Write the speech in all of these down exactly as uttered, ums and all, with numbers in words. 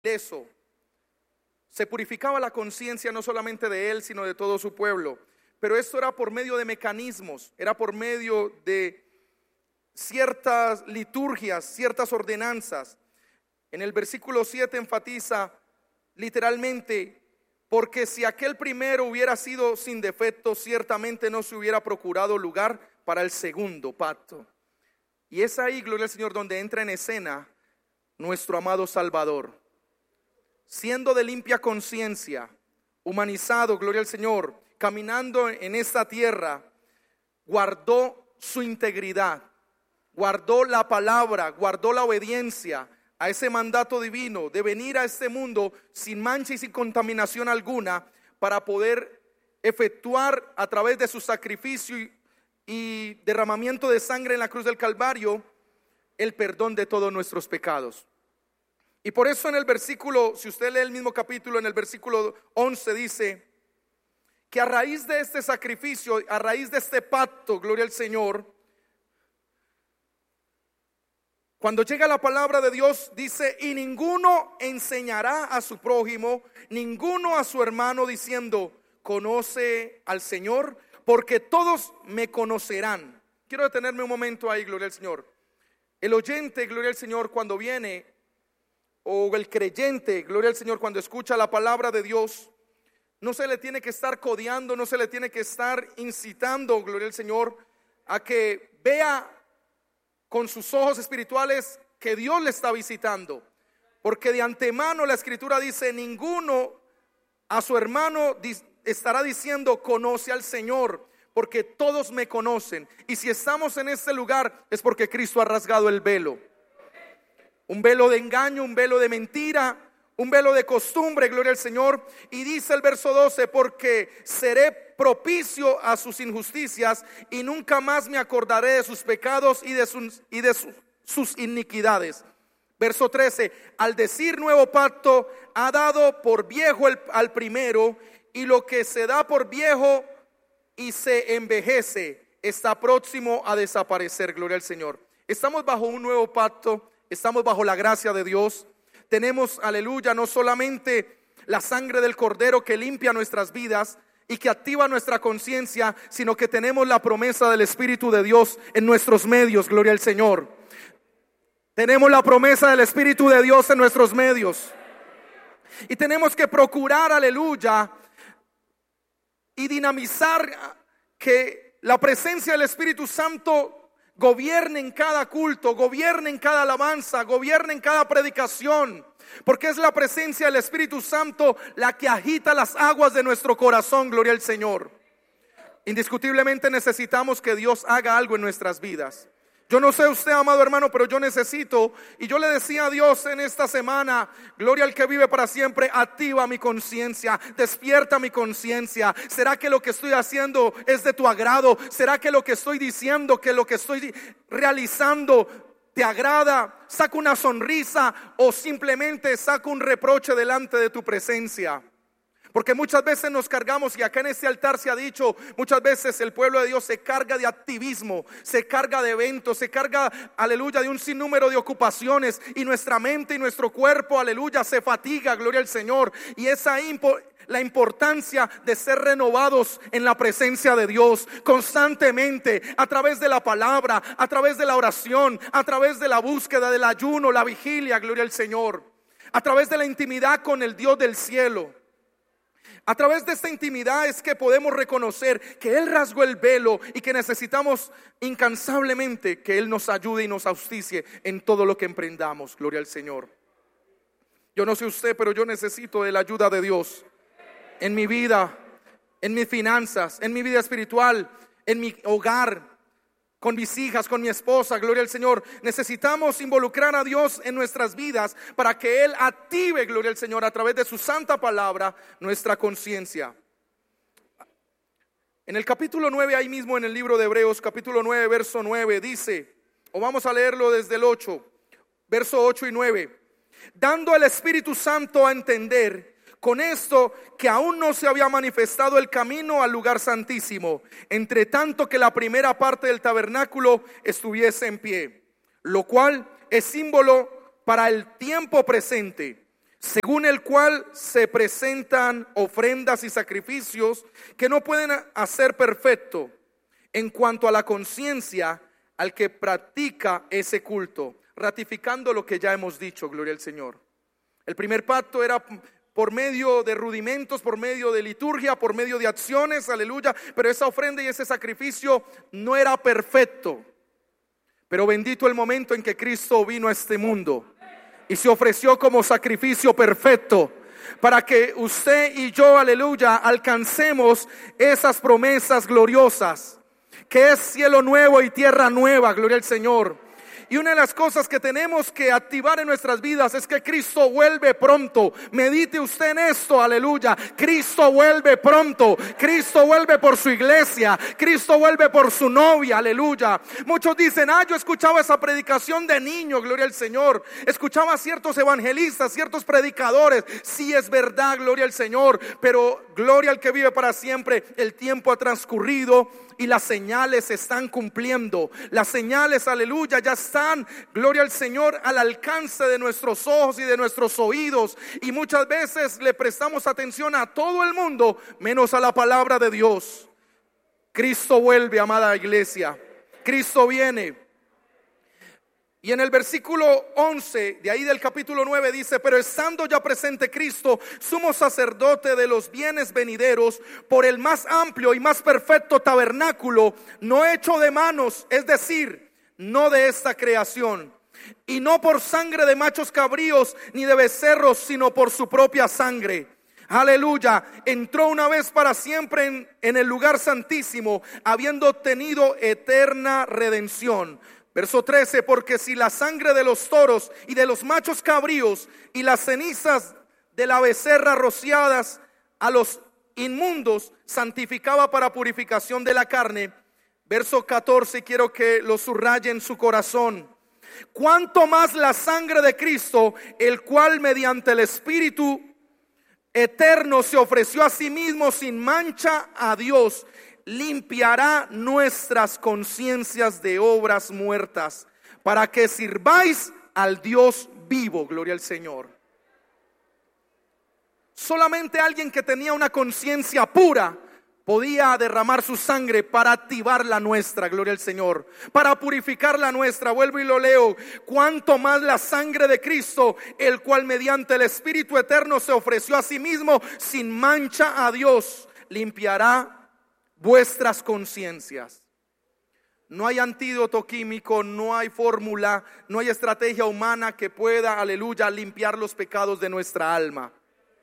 eso. Se purificaba la conciencia no solamente de él, sino de todo su pueblo. Pero esto era por medio de mecanismos, era por medio de ciertas liturgias, ciertas ordenanzas. En el versículo siete enfatiza literalmente: porque si aquel primero hubiera sido sin defecto, ciertamente no se hubiera procurado lugar para el segundo pacto. Y es ahí, gloria al Señor, donde entra en escena nuestro amado Salvador. Siendo de limpia conciencia, humanizado, gloria al Señor, caminando en esta tierra, guardó su integridad, guardó la palabra, guardó la obediencia a ese mandato divino de venir a este mundo sin mancha y sin contaminación alguna, para poder efectuar a través de su sacrificio y, y derramamiento de sangre en la cruz del Calvario el perdón de todos nuestros pecados. Y por eso en el versículo, si usted lee el mismo capítulo, en el versículo once dice que a raíz de este sacrificio, a raíz de este pacto, gloria al Señor, cuando llega la palabra de Dios, dice: y ninguno enseñará a su prójimo, ninguno a su hermano, diciendo: conoce al Señor, porque todos me conocerán. Quiero detenerme un momento ahí, gloria al Señor. El oyente, gloria al Señor, cuando viene, o el creyente, gloria al Señor, cuando escucha la palabra de Dios, no se le tiene que estar codeando, no se le tiene que estar incitando, gloria al Señor, a que vea con sus ojos espirituales que Dios le está visitando. Porque de antemano la Escritura dice: ninguno a su hermano estará diciendo conoce al Señor, porque todos me conocen. Y si estamos en este lugar es porque Cristo ha rasgado el velo. Un velo de engaño, un velo de mentira, un velo de costumbre, gloria al Señor. Y dice el verso doce: porque seré propicio a sus injusticias y nunca más me acordaré de sus pecados y de sus, y de sus, sus iniquidades. Verso trece: al decir nuevo pacto, ha dado por viejo el, al primero, y lo que se da por viejo y se envejece está próximo a desaparecer. Gloria al Señor. Estamos bajo un nuevo pacto. Estamos bajo la gracia de Dios. Tenemos, aleluya, no solamente la sangre del Cordero que limpia nuestras vidas y que activa nuestra conciencia, sino que tenemos la promesa del Espíritu de Dios en nuestros medios. Gloria al Señor. Tenemos la promesa del Espíritu de Dios en nuestros medios. Y tenemos que procurar, aleluya, y dinamizar que la presencia del Espíritu Santo gobierne en cada culto, gobierne en cada alabanza, gobierne en cada predicación, porque es la presencia del Espíritu Santo la que agita las aguas de nuestro corazón. Gloria al Señor. Indiscutiblemente necesitamos que Dios haga algo en nuestras vidas. Yo no sé usted, amado hermano, pero yo necesito, y yo le decía a Dios en esta semana: gloria al que vive para siempre, activa mi conciencia, despierta mi conciencia. ¿Será que lo que estoy haciendo es de tu agrado? ¿Será que lo que estoy diciendo, que lo que estoy realizando te agrada? ¿Saco una sonrisa o simplemente saco un reproche delante de tu presencia? Porque muchas veces nos cargamos, y acá en este altar se ha dicho, muchas veces el pueblo de Dios se carga de activismo, se carga de eventos, se carga, aleluya, de un sinnúmero de ocupaciones, y nuestra mente y nuestro cuerpo, aleluya, se fatiga, gloria al Señor. Y es ahí la importancia de ser renovados en la presencia de Dios constantemente, a través de la palabra, a través de la oración, a través de la búsqueda, del ayuno, la vigilia, gloria al Señor, a través de la intimidad con el Dios del cielo. A través de esta intimidad es que podemos reconocer que Él rasgó el velo y que necesitamos incansablemente que Él nos ayude y nos auspicie en todo lo que emprendamos. Gloria al Señor. Yo no sé usted, pero yo necesito de la ayuda de Dios en mi vida, en mis finanzas, en mi vida espiritual, en mi hogar, con mis hijas, con mi esposa. Gloria al Señor. Necesitamos involucrar a Dios en nuestras vidas para que Él active, gloria al Señor, a través de su santa palabra, nuestra conciencia. En el capítulo nueve, ahí mismo en el libro de Hebreos, capítulo nueve, verso nueve, dice, o vamos a leerlo desde el ocho, verso ocho y nueve: dando al Espíritu Santo a entender con esto que aún no se había manifestado el camino al lugar santísimo, entre tanto que la primera parte del tabernáculo estuviese en pie, lo cual es símbolo para el tiempo presente, según el cual se presentan ofrendas y sacrificios que no pueden hacer perfecto en cuanto a la conciencia al que practica ese culto, ratificando lo que ya hemos dicho, gloria al Señor. El primer pacto era por medio de rudimentos, por medio de liturgia, por medio de acciones, aleluya, pero esa ofrenda y ese sacrificio no era perfecto. Pero bendito el momento en que Cristo vino a este mundo y se ofreció como sacrificio perfecto para que usted y yo, aleluya, alcancemos esas promesas gloriosas, que es cielo nuevo y tierra nueva, gloria al Señor. Y una de las cosas que tenemos que activar en nuestras vidas es que Cristo vuelve pronto. Medite usted en esto, aleluya. Cristo vuelve pronto. Cristo vuelve por su iglesia. Cristo vuelve por su novia, aleluya. Muchos dicen, ah, yo escuchaba esa predicación de niño, gloria al Señor. Escuchaba a ciertos evangelistas, ciertos predicadores. Sí, es verdad, gloria al Señor. Pero gloria al que vive para siempre. El tiempo ha transcurrido y las señales se están cumpliendo. Las señales, aleluya, ya están, gloria al Señor, al alcance de nuestros ojos y de nuestros oídos. Y muchas veces le prestamos atención a todo el mundo, menos a la palabra de Dios. Cristo vuelve, amada iglesia. Cristo viene. Y en el versículo once, de ahí del capítulo nueve dice, pero estando ya presente Cristo, sumo sacerdote de los bienes venideros, por el más amplio y más perfecto tabernáculo, no hecho de manos, es decir, no de esta creación, y no por sangre de machos cabríos ni de becerros, sino por su propia sangre. Aleluya, entró una vez para siempre en, en el lugar santísimo, habiendo obtenido eterna redención. Verso trece, porque si la sangre de los toros y de los machos cabríos y las cenizas de la becerra rociadas a los inmundos santificaba para purificación de la carne. Verso catorce, quiero que lo subraye en su corazón. Cuánto más la sangre de Cristo, el cual mediante el Espíritu eterno se ofreció a sí mismo sin mancha a Dios, limpiará nuestras conciencias de obras muertas, para que sirváis al Dios vivo. Gloria al Señor. Solamente alguien que tenía una conciencia pura podía derramar su sangre para activar la nuestra, gloria al Señor, para purificar la nuestra. Vuelvo y lo leo. Cuanto más la sangre de Cristo, el cual mediante el Espíritu eterno se ofreció a sí mismo sin mancha a Dios, limpiará vuestras conciencias. No hay antídoto químico, no hay fórmula, no hay estrategia humana que pueda, aleluya, limpiar los pecados de nuestra alma.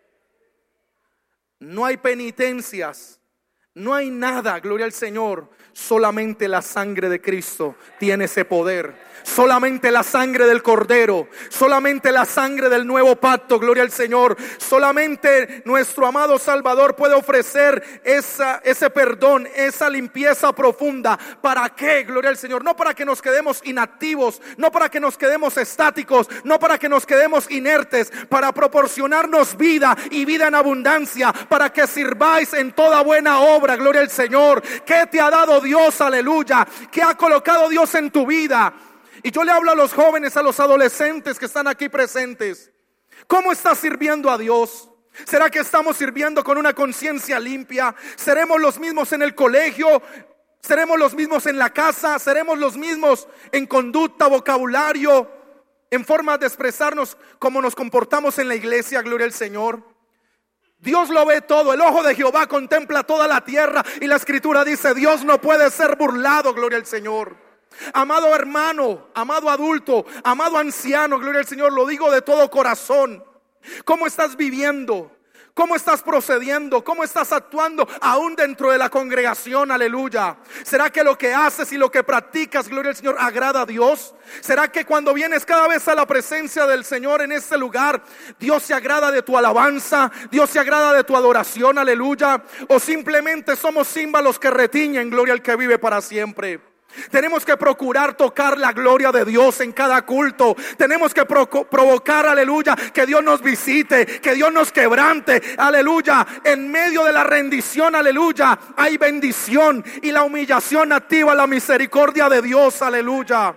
No hay penitencias, no hay nada, gloria al Señor. Solamente la sangre de Cristo tiene ese poder. Solamente la sangre del Cordero, solamente la sangre del nuevo pacto, gloria al Señor. Solamente nuestro amado Salvador puede ofrecer esa, ese perdón, esa limpieza profunda. ¿Para qué? Gloria al Señor. No para que nos quedemos inactivos, no para que nos quedemos estáticos, no para que nos quedemos inertes, para proporcionarnos vida y vida en abundancia, para que sirváis en toda buena obra, gloria al Señor. ¿Qué te ha dado Dios? Aleluya. ¿Qué ha colocado Dios en tu vida? Y yo le hablo a los jóvenes, a los adolescentes que están aquí presentes. ¿Cómo estás sirviendo a Dios? ¿Será que estamos sirviendo con una conciencia limpia? ¿Seremos los mismos en el colegio? ¿Seremos los mismos en la casa? ¿Seremos los mismos en conducta, vocabulario, en forma de expresarnos como nos comportamos en la iglesia? Gloria al Señor. Dios lo ve todo. El ojo de Jehová contempla toda la tierra. Y la escritura dice, Dios no puede ser burlado. Gloria al Señor. Amado hermano, amado adulto, amado anciano, gloria al Señor, lo digo de todo corazón. ¿Cómo estás viviendo? ¿Cómo estás procediendo? ¿Cómo estás actuando aún dentro de la congregación? Aleluya. ¿Será que lo que haces y lo que practicas, gloria al Señor, agrada a Dios? ¿Será que cuando vienes cada vez a la presencia del Señor en este lugar, Dios se agrada de tu alabanza? ¿Dios se agrada de tu adoración? Aleluya. ¿O simplemente somos címbalos que retiñen, gloria al que vive para siempre? Tenemos que procurar tocar la gloria de Dios en cada culto. Tenemos que pro- provocar, aleluya, que Dios nos visite, que Dios nos quebrante, aleluya. En medio de la rendición, aleluya, hay bendición, y la humillación activa la misericordia de Dios, aleluya.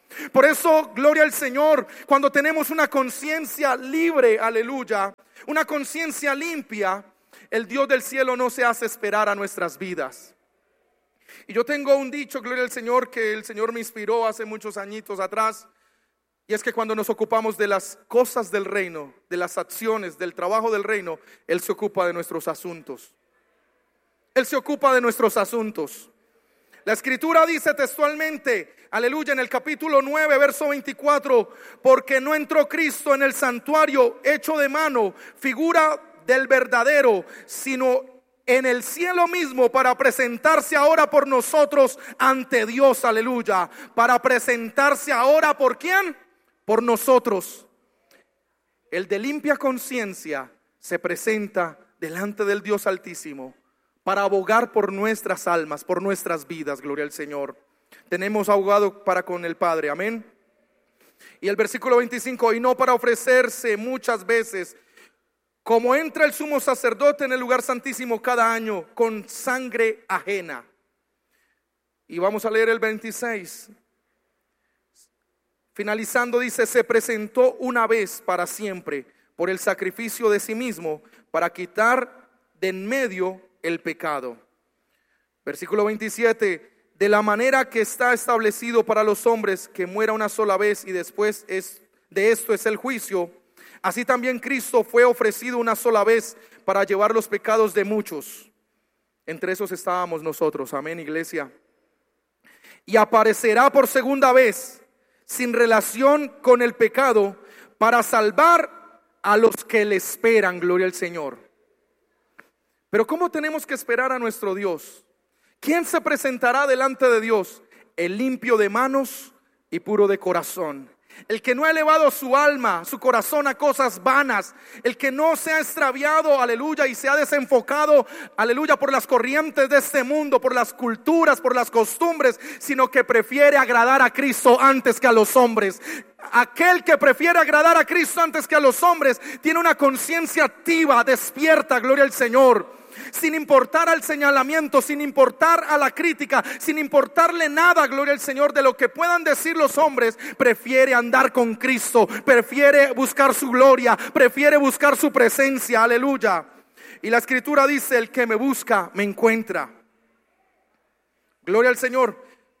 Por eso, gloria al Señor, cuando tenemos una conciencia libre, aleluya, una conciencia limpia, el Dios del cielo no se hace esperar a nuestras vidas. Y yo tengo un dicho, gloria al Señor, que el Señor me inspiró hace muchos añitos atrás. Y es que cuando nos ocupamos de las cosas del reino, de las acciones, del trabajo del reino, Él se ocupa de nuestros asuntos. Él se ocupa de nuestros asuntos. La Escritura dice textualmente, aleluya, en el capítulo nueve, verso veinticuatro, porque no entró Cristo en el santuario hecho de mano, figura del verdadero, sino en el cielo mismo, para presentarse ahora por nosotros ante Dios, aleluya. Para presentarse ahora, ¿por quién? Por nosotros. El de limpia conciencia se presenta delante del Dios Altísimo para abogar por nuestras almas, por nuestras vidas, gloria al Señor. Tenemos abogado para con el Padre, amén. Y el versículo veinticinco, y no para ofrecerse muchas veces, como entra el sumo sacerdote en el lugar santísimo cada año con sangre ajena. Y vamos a leer el veintiséis. Finalizando dice, se presentó una vez para siempre por el sacrificio de sí mismo para quitar de en medio el pecado. Versículo veintisiete, de la manera que está establecido para los hombres que muera una sola vez y después es, de esto es el juicio. Así también Cristo fue ofrecido una sola vez para llevar los pecados de muchos. Entre esos estábamos nosotros, amén, iglesia. Y aparecerá por segunda vez sin relación con el pecado para salvar a los que le esperan, gloria al Señor. Pero ¿cómo tenemos que esperar a nuestro Dios? ¿Quién se presentará delante de Dios? El limpio de manos y puro de corazón. El que no ha elevado su alma, su corazón a cosas vanas. El que no se ha extraviado, aleluya, y se ha desenfocado, aleluya, por las corrientes de este mundo, por las culturas, por las costumbres, sino que prefiere agradar a Cristo antes que a los hombres. Aquel que prefiere agradar a Cristo antes que a los hombres tiene una conciencia activa, despierta, gloria al Señor. Sin importar al señalamiento, sin importar a la crítica, sin importarle nada, gloria al Señor, de lo que puedan decir los hombres, prefiere andar con Cristo, prefiere buscar su gloria, prefiere buscar su presencia, aleluya. Y la Escritura dice, el que me busca, me encuentra. Gloria al Señor.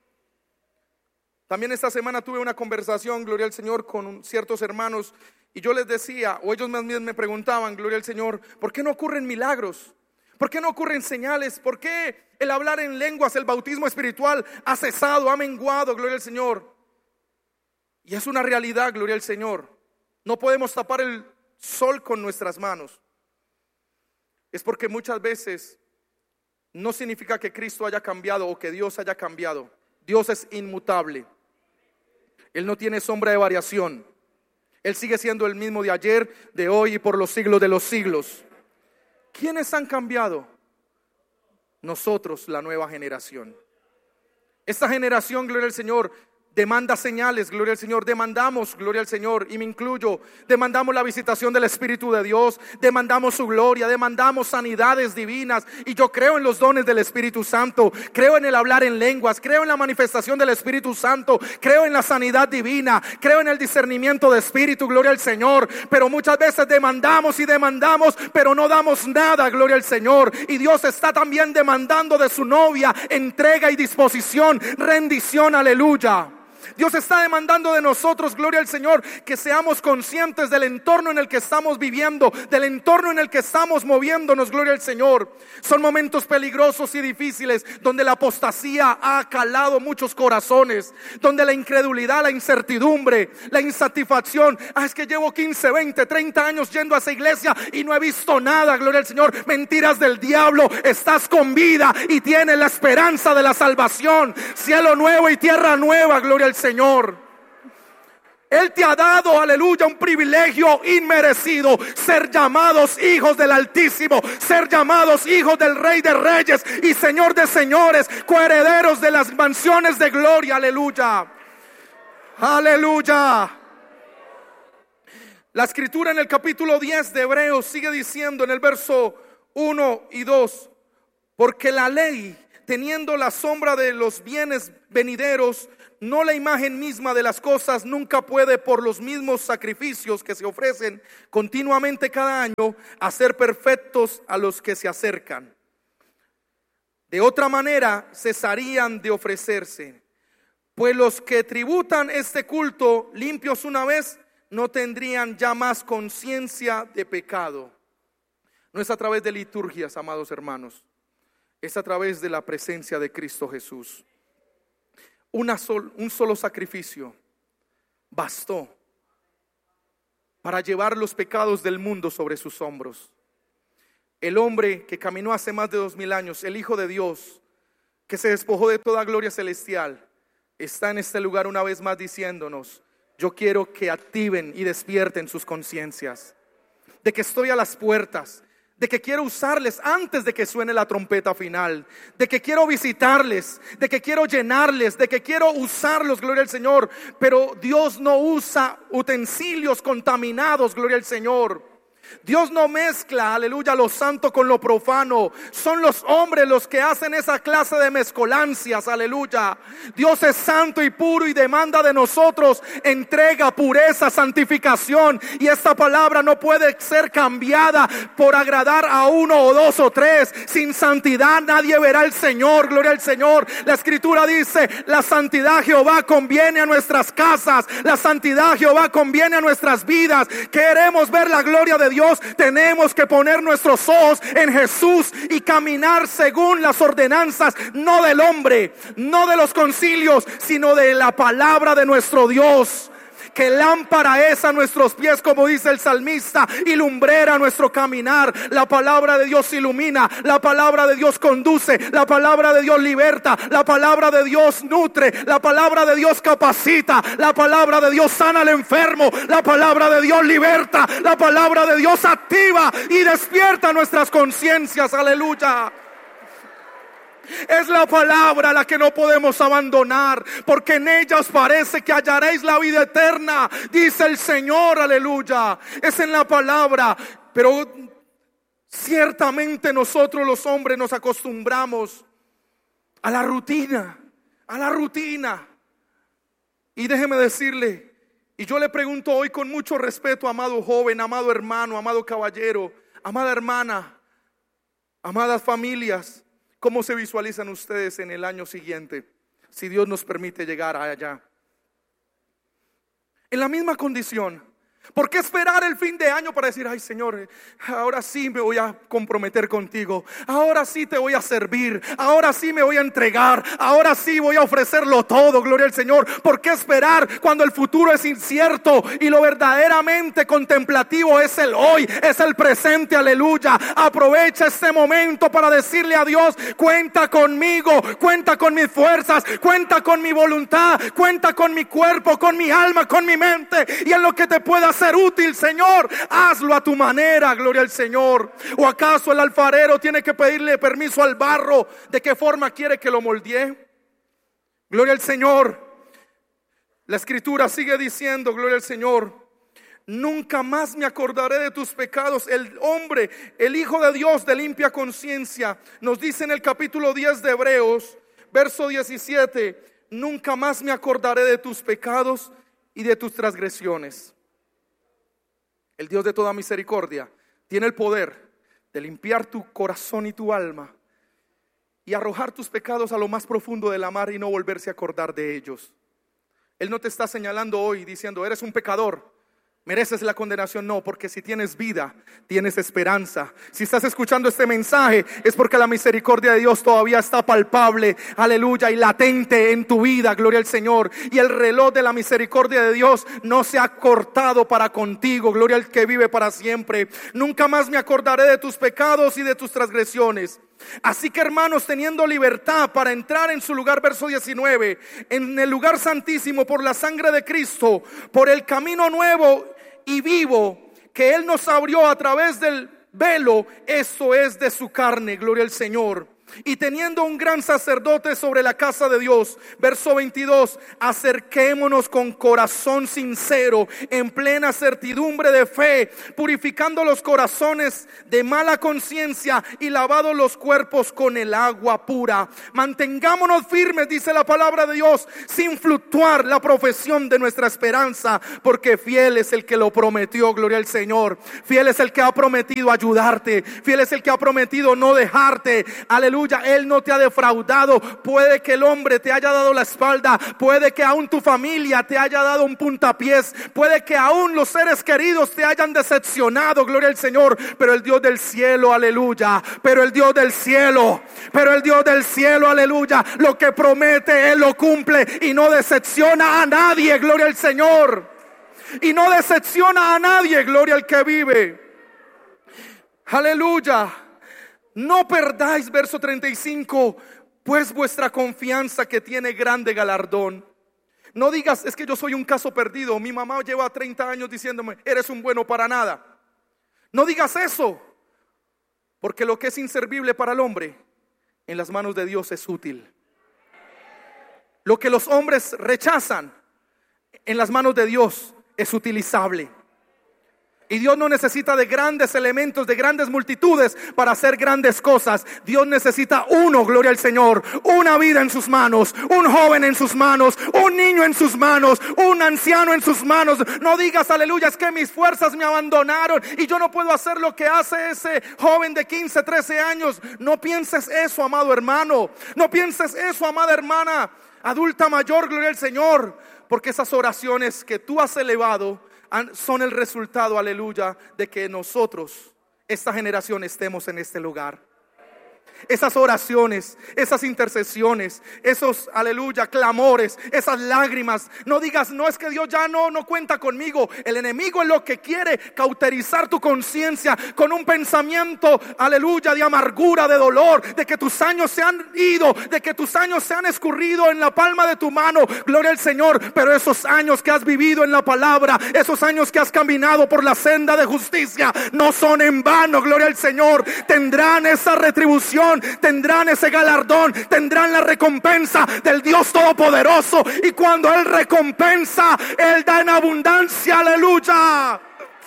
También esta semana tuve una conversación, gloria al Señor, con ciertos hermanos, y yo les decía, o ellos más bien me preguntaban, gloria al Señor, ¿por qué no ocurren milagros? ¿Por qué no ocurren señales? ¿Por qué el hablar en lenguas, el bautismo espiritual ha cesado, ha menguado, gloria al Señor? Y es una realidad, gloria al Señor. No podemos tapar el sol con nuestras manos. Es porque muchas veces no significa que Cristo haya cambiado o que Dios haya cambiado. Dios es inmutable. Él no tiene sombra de variación. Él sigue siendo el mismo de ayer, de hoy y por los siglos de los siglos. ¿Quiénes han cambiado? Nosotros, la nueva generación. Esta generación, gloria al Señor, demanda señales, gloria al Señor. Demandamos, gloria al Señor, y me incluyo. Demandamos la visitación del Espíritu de Dios. Demandamos su gloria, demandamos sanidades divinas. Y yo creo en los dones del Espíritu Santo. Creo en el hablar en lenguas. Creo en la manifestación del Espíritu Santo. Creo en la sanidad divina. Creo en el discernimiento de espíritu, gloria al Señor. Pero muchas veces demandamos y demandamos, pero no damos nada, gloria al Señor. Y Dios está también demandando de su novia entrega y disposición, rendición, aleluya. Dios está demandando de nosotros, gloria al Señor, que seamos conscientes del entorno en el que estamos viviendo, del entorno en el que estamos moviéndonos, gloria al Señor. Son momentos peligrosos y difíciles donde la apostasía ha calado muchos corazones, donde la incredulidad, la incertidumbre, la insatisfacción, ah, es que llevo quince, veinte, treinta años yendo a esa iglesia y no he visto nada, gloria al Señor. Mentiras del diablo, estás con vida y tienes la esperanza de la salvación, cielo nuevo y tierra nueva, gloria al Señor. Señor, Él te ha dado, aleluya, un privilegio inmerecido, ser llamados hijos del Altísimo, ser llamados hijos del Rey de Reyes y Señor de Señores, coherederos de las mansiones de gloria, aleluya, aleluya. La Escritura en el capítulo diez de Hebreos sigue diciendo en el verso uno y dos, porque la ley teniendo la sombra de los bienes venideros, no la imagen misma de las cosas, nunca puede por los mismos sacrificios que se ofrecen continuamente cada año hacer perfectos a los que se acercan. De otra manera cesarían de ofrecerse, pues los que tributan este culto limpios una vez no tendrían ya más conciencia de pecado. No es a través de liturgias, amados hermanos, es a través de la presencia de Cristo Jesús. Una sol, un solo sacrificio bastó para llevar los pecados del mundo sobre sus hombros. El hombre que caminó hace más de dos mil años, el Hijo de Dios, que se despojó de toda gloria celestial, está en este lugar una vez más diciéndonos: yo quiero que activen y despierten sus conciencias de que estoy a las puertas, de que quiero usarles antes de que suene la trompeta final, de que quiero visitarles, de que quiero llenarles, de que quiero usarlos, gloria al Señor. Pero Dios no usa utensilios contaminados, gloria al Señor. Dios no mezcla, aleluya, lo santo con lo profano. Son los hombres los que hacen esa clase de mezcolancias, aleluya. Dios es santo y puro y demanda de nosotros entrega, pureza, santificación. Y esta palabra no puede ser cambiada por agradar a uno o dos o tres. Sin santidad nadie verá al Señor, gloria al Señor. La escritura dice: la santidad Jehová conviene a nuestras casas, la santidad Jehová conviene a nuestras vidas. Queremos ver la gloria de Dios. Dios, tenemos que poner nuestros ojos en Jesús y caminar según las ordenanzas, no del hombre, no de los concilios, sino de la palabra de nuestro Dios. Que lámpara es a nuestros pies, como dice el salmista, y lumbrera nuestro caminar. La palabra de Dios ilumina, la palabra de Dios conduce, la palabra de Dios liberta, la palabra de Dios nutre, la palabra de Dios capacita, la palabra de Dios sana al enfermo, la palabra de Dios liberta, la palabra de Dios activa y despierta nuestras conciencias, aleluya. Es la palabra la que no podemos abandonar, porque en ella os parece que hallaréis la vida eterna, dice el Señor, aleluya. Es en la palabra. Pero ciertamente nosotros los hombres nos acostumbramos a la rutina, a la rutina. Y déjeme decirle, y yo le pregunto hoy con mucho respeto, amado joven, amado hermano, amado caballero, amada hermana, amadas familias, ¿cómo se visualizan ustedes en el año siguiente, si Dios nos permite llegar allá? En la misma condición. ¿Por qué esperar el fin de año para decir: ay Señor, ahora sí me voy a comprometer contigo, ahora sí te voy a servir, ahora sí me voy a entregar, ahora sí voy a ofrecerlo todo, gloria al Señor? ¿Por qué esperar cuando el futuro es incierto y lo verdaderamente contemplativo es el hoy, es el presente, aleluya? Aprovecha este momento para decirle a Dios: cuenta conmigo, cuenta con mis fuerzas, cuenta con mi voluntad, cuenta con mi cuerpo, con mi alma, con mi mente, y en lo que te pueda ser útil, Señor, hazlo a tu manera, gloria al Señor. ¿O acaso el alfarero tiene que pedirle permiso al barro de qué forma quiere que lo moldee? Gloria al Señor. La escritura sigue diciendo, gloria al Señor: nunca más me acordaré de tus pecados. El hombre, el Hijo de Dios de limpia conciencia, nos dice en el capítulo diez de Hebreos, verso diecisiete: nunca más me acordaré de tus pecados y de tus transgresiones. El Dios de toda misericordia tiene el poder de limpiar tu corazón y tu alma y arrojar tus pecados a lo más profundo de la mar y no volverse a acordar de ellos. Él no te está señalando hoy diciendo: eres un pecador, mereces la condenación. No, porque si tienes vida, tienes esperanza. Si estás escuchando este mensaje, es porque la misericordia de Dios todavía está palpable, aleluya, y latente en tu vida, gloria al Señor. Y el reloj de la misericordia de Dios no se ha cortado para contigo, gloria al que vive para siempre. Nunca más me acordaré de tus pecados y de tus transgresiones. Así que, hermanos, teniendo libertad para entrar en su lugar, verso diecinueve, en el lugar santísimo por la sangre de Cristo, por el camino nuevo y vivo que Él nos abrió a través del velo, eso es de su carne, gloria al Señor. y teniendo un gran sacerdote sobre la casa de Dios. Verso veintidós, acerquémonos con corazón sincero, en plena certidumbre de fe, purificando los corazones de mala conciencia y lavados los cuerpos con el agua pura. Mantengámonos firmes, dice la palabra de Dios, sin fluctuar la profesión de nuestra esperanza, porque fiel es el que lo prometió. Gloria al Señor. Fiel es el que ha prometido ayudarte, fiel es el que ha prometido no dejarte. Aleluya. Él no te ha defraudado. Puede que el hombre te haya dado la espalda, puede que aún tu familia te haya dado un puntapiés, puede que aún los seres queridos te hayan decepcionado, gloria al Señor, pero el Dios del cielo, aleluya, pero el Dios del cielo, pero el Dios del cielo, aleluya, lo que promete Él lo cumple y no decepciona a nadie, gloria al Señor, y no decepciona a nadie, gloria al que vive, aleluya. No perdáis, verso treinta y cinco, pues vuestra confianza que tiene grande galardón. No digas, es que yo soy un caso perdido, mi mamá lleva treinta años diciéndome, eres un bueno para nada. No digas eso, porque lo que es inservible para el hombre, en las manos de Dios es útil. Lo que los hombres rechazan, en las manos de Dios es utilizable. Y Dios no necesita de grandes elementos, de grandes multitudes para hacer grandes cosas. Dios necesita uno, gloria al Señor, una vida en sus manos, un joven en sus manos, un niño en sus manos, un anciano en sus manos. No digas, aleluya, es que mis fuerzas me abandonaron y yo no puedo hacer lo que hace ese joven de quince, trece años. No pienses eso, amado hermano. No pienses eso, amada hermana, adulta mayor, gloria al Señor. Porque esas oraciones que tú has elevado son el resultado, aleluya, de que nosotros, esta generación, estemos en este lugar. Esas oraciones, esas intercesiones, esos, aleluya, clamores, esas lágrimas. No digas, no, es que Dios ya no, no cuenta conmigo. El enemigo es lo que quiere cauterizar tu conciencia con un pensamiento, aleluya, de amargura, de dolor, de que tus años se han ido, de que tus años se han escurrido en la palma de tu mano, gloria al Señor. Pero esos años que has vivido en la palabra, esos años que has caminado por la senda de justicia, no son en vano, gloria al Señor. Tendrán esa retribución, tendrán ese galardón, tendrán la recompensa del Dios Todopoderoso. Y cuando Él recompensa, Él da en abundancia, aleluya.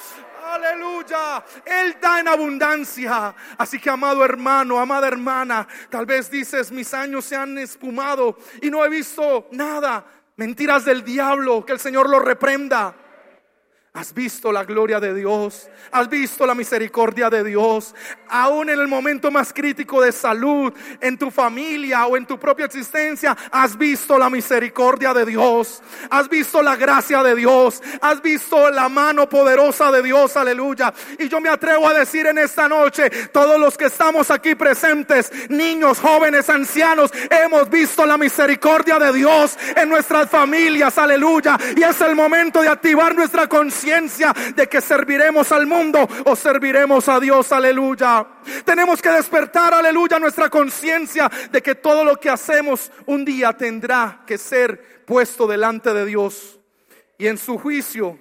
Aleluya, Él da en abundancia. Así que, amado hermano, amada hermana, tal vez dices, mis años se han espumado y no he visto nada. Mentiras del diablo, que el Señor lo reprenda. Has visto la gloria de Dios, has visto la misericordia de Dios, aún en el momento más crítico de salud, en tu familia o en tu propia existencia, has visto la misericordia de Dios, has visto la gracia de Dios, has visto la mano poderosa de Dios, aleluya. Y yo me atrevo a decir en esta noche, todos los que estamos aquí presentes, niños, jóvenes, ancianos, hemos visto la misericordia de Dios en nuestras familias, aleluya. Y es el momento de activar nuestra conciencia de que serviremos al mundo o serviremos a Dios, aleluya. Tenemos que despertar, aleluya, nuestra conciencia de que todo lo que hacemos un día tendrá que ser puesto delante de Dios. Y en su juicio,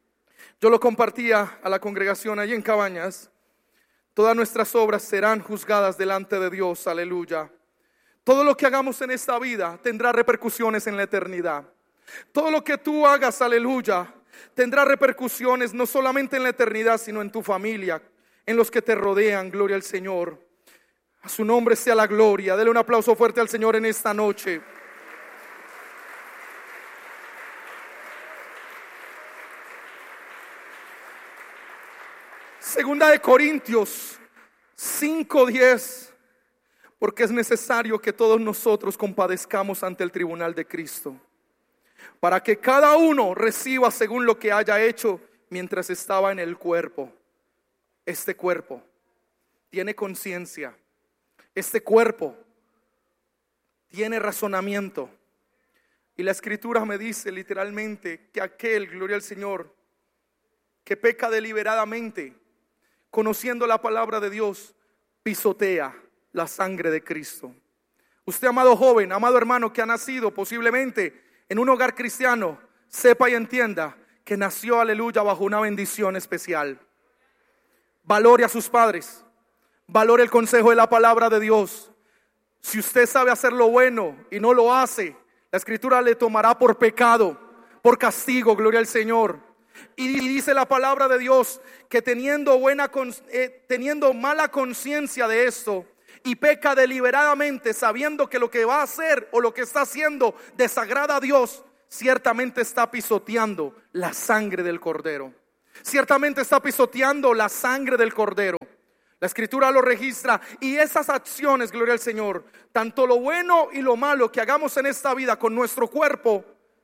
yo lo compartía a la congregación allí en Cabañas, todas nuestras obras serán juzgadas delante de Dios, aleluya. Todo lo que hagamos en esta vida tendrá repercusiones en la eternidad. Todo lo que tú hagas, aleluya, tendrá repercusiones no solamente en la eternidad, sino en tu familia, en los que te rodean, gloria al Señor. A su nombre sea la gloria. Dele un aplauso fuerte al Señor en esta noche. Segunda de Corintios cinco diez, porque es necesario que todos nosotros compadezcamos ante el tribunal de Cristo, para que cada uno reciba según lo que haya hecho mientras estaba en el cuerpo. Este cuerpo tiene conciencia. Este cuerpo tiene razonamiento. Y la Escritura me dice literalmente que aquel, gloria al Señor, que peca deliberadamente, conociendo la palabra de Dios, pisotea la sangre de Cristo. Usted, amado joven, amado hermano, que ha nacido posiblemente en un hogar cristiano, sepa y entienda que nació, aleluya, bajo una bendición especial. Valore a sus padres, valore el consejo de la palabra de Dios. Si usted sabe hacer lo bueno y no lo hace, la escritura le tomará por pecado, por castigo, gloria al Señor. Y dice la palabra de Dios que teniendo buena eh, teniendo mala conciencia de esto y peca deliberadamente, sabiendo que lo que va a hacer o lo que está haciendo desagrada a Dios, ciertamente está pisoteando la sangre del Cordero. Ciertamente está pisoteando la sangre del Cordero. La escritura lo registra, y esas acciones, gloria al Señor, tanto lo bueno y lo malo que hagamos en esta vida con nuestro cuerpo,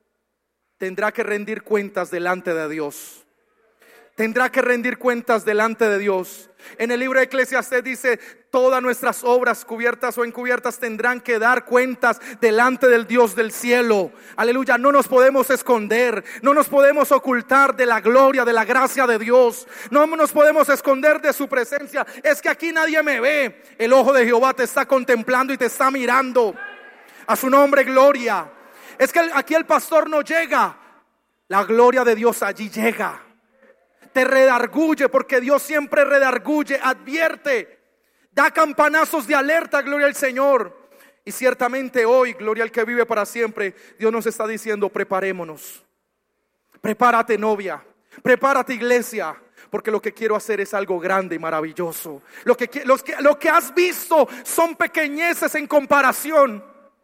tendrá que rendir cuentas delante de Dios. Tendrá que rendir cuentas delante de Dios. En el libro de Eclesiastés dice: todas nuestras obras, cubiertas o encubiertas, tendrán que dar cuentas delante del Dios del cielo. Aleluya, no nos podemos esconder, no nos podemos ocultar de la gloria, de la gracia de Dios. No nos podemos esconder de su presencia. Es que aquí nadie me ve. El ojo de Jehová te está contemplando y te está mirando. A su nombre, gloria. Es que aquí el pastor no llega, la gloria de Dios allí llega. Te redarguye, porque Dios siempre redarguye, advierte, da campanazos de alerta, gloria al Señor. Y ciertamente hoy, gloria al que vive para siempre, Dios nos está diciendo: preparémonos. Prepárate, novia, prepárate, iglesia, porque lo que quiero hacer es algo grande y maravilloso. Lo que, los que, lo que has visto son pequeñeces en comparación.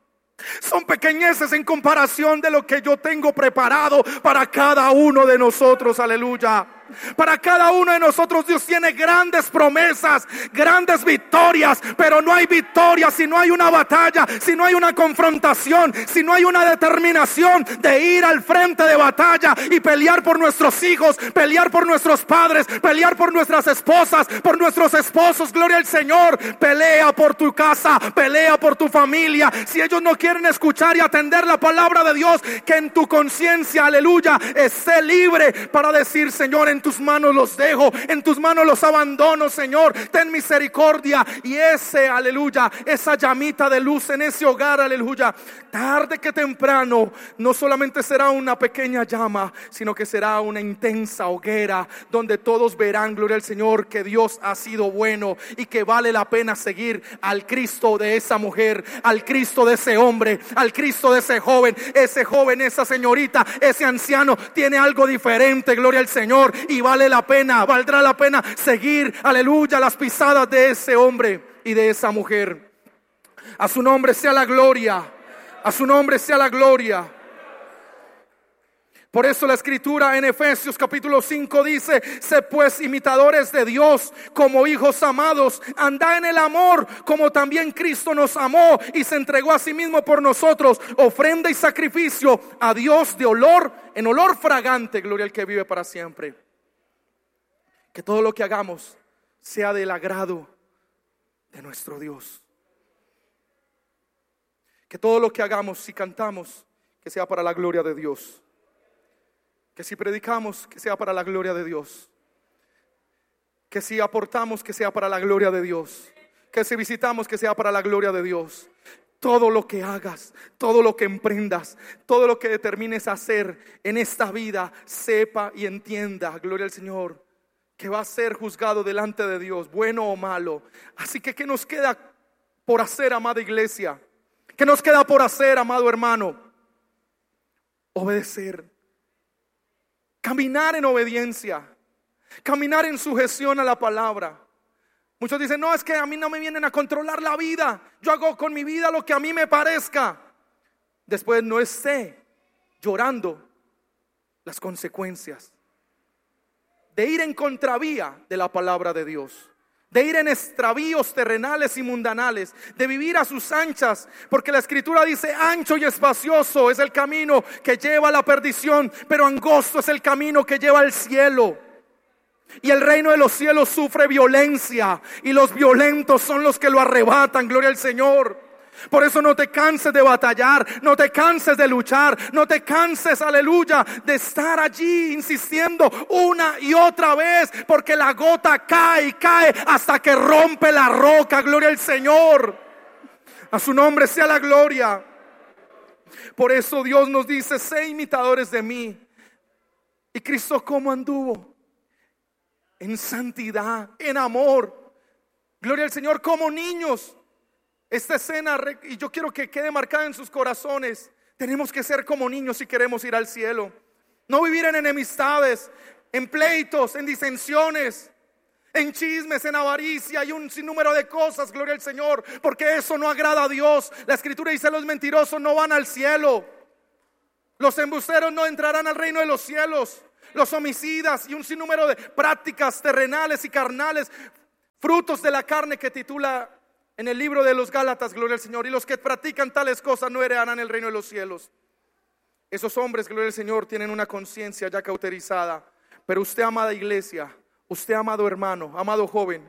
Son pequeñeces en comparación de lo que yo tengo preparado para cada uno de nosotros. Aleluya. Para cada uno de nosotros Dios tiene grandes promesas, grandes victorias. Pero no hay victoria si no hay una batalla, si no hay una confrontación, si no hay una determinación de ir al frente de batalla y pelear por nuestros hijos, pelear por nuestros padres, pelear por nuestras esposas, por nuestros esposos. Gloria al Señor. Pelea por tu casa, pelea por tu familia. Si ellos no quieren escuchar y atender la palabra de Dios, que en tu conciencia, aleluya, esté libre para decir: Señor, en tus manos los dejo, en tus manos los abandono, Señor, ten misericordia. Y ese, aleluya, esa llamita de luz en ese hogar, aleluya, tarde que temprano, no solamente será una pequeña llama, sino que será una intensa hoguera, donde todos verán, gloria al Señor, que Dios ha sido bueno y que vale la pena seguir al Cristo de esa mujer, al Cristo de ese hombre, al Cristo de ese joven. Ese joven, esa señorita, ese anciano tiene algo diferente, gloria al Señor. Y vale la pena, valdrá la pena seguir, aleluya, las pisadas de ese hombre y de esa mujer. A su nombre sea la gloria, a su nombre sea la gloria. Por eso la escritura en Efesios capítulo cinco dice: sed pues imitadores de Dios como hijos amados, andad en el amor como también Cristo nos amó y se entregó a sí mismo por nosotros, ofrenda y sacrificio a Dios de olor, en olor fragante. Gloria al que vive para siempre. Que todo lo que hagamos sea del agrado de nuestro Dios. Que todo lo que hagamos, si cantamos, que sea para la gloria de Dios. Que si predicamos, que sea para la gloria de Dios. Que si aportamos, que sea para la gloria de Dios. Que si visitamos, que sea para la gloria de Dios. Todo lo que hagas, todo lo que emprendas, todo lo que determines hacer en esta vida, sepa y entienda, gloria al Señor, que va a ser juzgado delante de Dios, bueno o malo. Así que ¿qué nos queda por hacer, amada iglesia? ¿Qué nos queda por hacer, amado hermano? Obedecer. Caminar en obediencia. Caminar en sujeción a la palabra. Muchos dicen: no, es que a mí no me vienen a controlar la vida. Yo hago con mi vida lo que a mí me parezca. Después no esté llorando las consecuencias de ir en contravía de la palabra de Dios, de ir en extravíos terrenales y mundanales, de vivir a sus anchas, porque la escritura dice: ancho y espacioso es el camino que lleva a la perdición, pero angosto es el camino que lleva al cielo. Y el reino de los cielos sufre violencia, y los violentos son los que lo arrebatan. Gloria al Señor. Por eso no te canses de batallar, no te canses de luchar, no te canses, aleluya, de estar allí insistiendo una y otra vez, porque la gota cae y cae hasta que rompe la roca. Gloria al Señor. A su nombre sea la gloria. Por eso Dios nos dice: sé imitadores de mí. Y Cristo, ¿cómo anduvo? En santidad, en amor. Gloria al Señor, como niños. esta escena, y yo quiero que quede marcada en sus corazones. Tenemos que ser como niños si queremos ir al cielo. No vivir en enemistades, en pleitos, en disensiones, en chismes, en avaricia y un sinnúmero de cosas, gloria al Señor, porque eso no agrada a Dios. La Escritura dice: los mentirosos no van al cielo, los embusteros no entrarán al reino de los cielos, los homicidas y un sinnúmero de prácticas terrenales y carnales, frutos de la carne, que titula en el libro de los Gálatas, gloria al Señor. Y los que practican tales cosas no heredarán el reino de los cielos. Esos hombres, gloria al Señor, tienen una conciencia ya cauterizada. Pero usted, amada iglesia, usted, amado hermano, amado joven,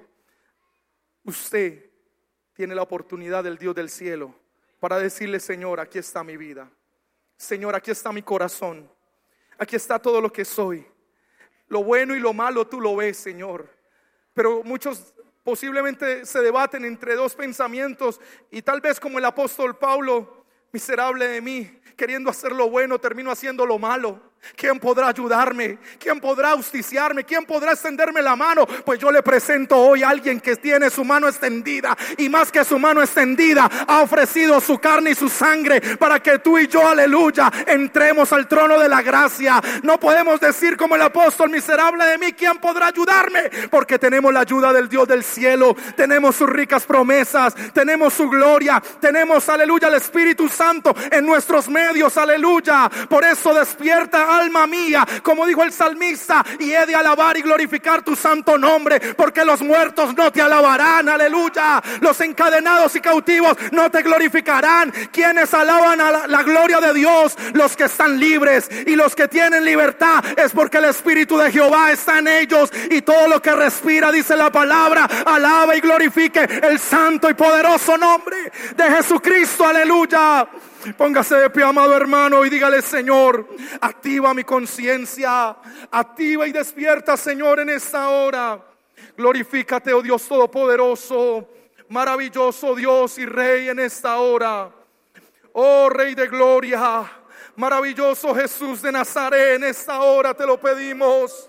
usted tiene la oportunidad del Dios del cielo para decirle: Señor, aquí está mi vida. Señor, aquí está mi corazón. Aquí está todo lo que soy. Lo bueno y lo malo tú lo ves, Señor. Pero muchos posiblemente se debaten entre dos pensamientos, y tal vez como el apóstol Pablo: miserable de mí, queriendo hacer lo bueno, termino haciendo lo malo. ¿Quién podrá ayudarme? ¿Quién podrá justiciarme? ¿Quién podrá extenderme la mano? Pues yo le presento hoy a alguien que tiene su mano extendida, y más que su mano extendida, ha ofrecido su carne y su sangre para que tú y yo, aleluya, entremos al trono de la gracia. No podemos decir como el apóstol: miserable de mí, ¿quién podrá ayudarme? Porque tenemos la ayuda del Dios del cielo, tenemos sus ricas promesas, tenemos su gloria, tenemos, aleluya, el Espíritu Santo en nuestros medios, aleluya. Por eso despierta, alma mía, como dijo el salmista, y he de alabar y glorificar tu santo nombre, porque los muertos no te alabarán, aleluya. Los encadenados y cautivos no te glorificarán. Quienes alaban a la, la gloria de Dios, los que están libres y los que tienen libertad, es porque el Espíritu de Jehová está en ellos, y todo lo que respira, dice la palabra, alaba y glorifique el santo y poderoso nombre de Jesucristo, aleluya. Póngase de pie, amado hermano, y dígale: Señor, activa mi conciencia, activa y despierta, Señor, en esta hora. Glorifícate, oh Dios todopoderoso, maravilloso Dios y Rey, en esta hora. Oh Rey de gloria, maravilloso Jesús de Nazaret, en esta hora te lo pedimos.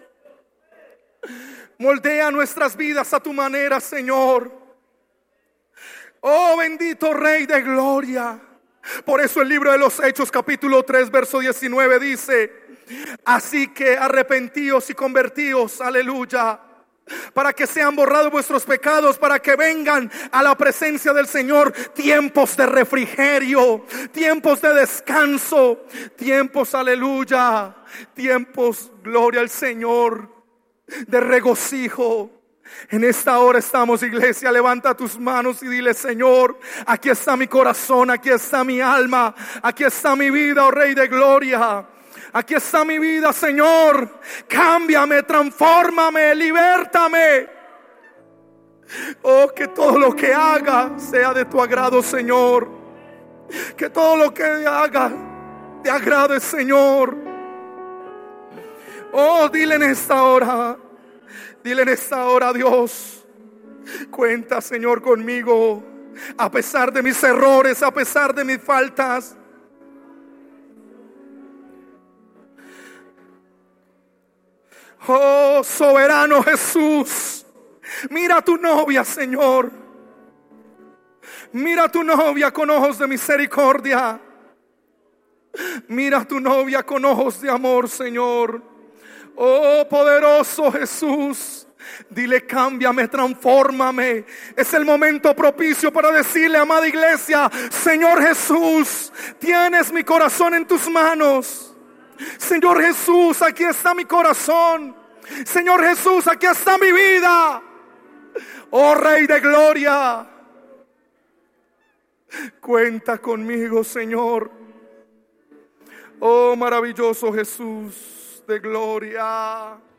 Moldea nuestras vidas a tu manera, Señor. Oh bendito Rey de gloria. Por eso el libro de los Hechos, capítulo tres, verso diecinueve dice: así que arrepentíos y convertíos, aleluya, para que sean borrados vuestros pecados, para que vengan a la presencia del Señor tiempos de refrigerio, tiempos de descanso, tiempos, aleluya, tiempos, gloria al Señor, de regocijo. En esta hora estamos, iglesia. Levanta tus manos y dile: Señor, aquí está mi corazón, aquí está mi alma, aquí está mi vida, oh Rey de gloria. Aquí está mi vida, Señor. Cámbiame, transfórmame, libértame. Oh, que todo lo que haga sea de tu agrado, Señor. Que todo lo que haga te agrade, Señor. Oh, dile en esta hora, dile en esta hora: Dios, cuenta, Señor, conmigo, a pesar de mis errores, a pesar de mis faltas. Oh, soberano Jesús, mira a tu novia, Señor. Mira a tu novia con ojos de misericordia. Mira a tu novia con ojos de amor, Señor. Oh, poderoso Jesús, dile: cámbiame, transfórmame. Es el momento propicio para decirle, amada iglesia: Señor Jesús, tienes mi corazón en tus manos. Señor Jesús, aquí está mi corazón. Señor Jesús, aquí está mi vida. Oh Rey de gloria, cuenta conmigo, Señor. Oh maravilloso Jesús de gloria.